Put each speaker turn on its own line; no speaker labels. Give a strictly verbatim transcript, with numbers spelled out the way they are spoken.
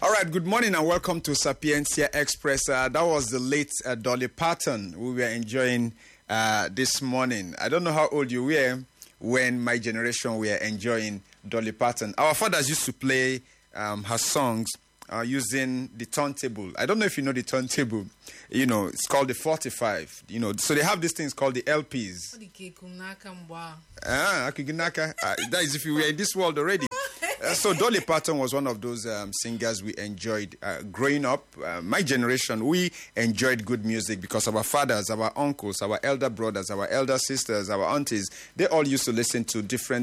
All right, good morning and welcome to Sapiencia Express. Uh, that was the late uh, Dolly Parton we were enjoying uh, this morning. I don't know how old you were when my generation were enjoying Dolly Parton. Our fathers used to play um, her songs uh, using the turntable. I don't know if you know the turntable. You know, it's called the forty-five. You know, so they have these things called the L Ps. Ah, Akigunaka. Uh, that is if you were in this world already. Uh, so Dolly Parton was one of those um, singers we enjoyed uh, growing up. Uh, my generation, we enjoyed good music because our fathers, our uncles, our elder brothers, our elder sisters, our aunties, they all used to listen to different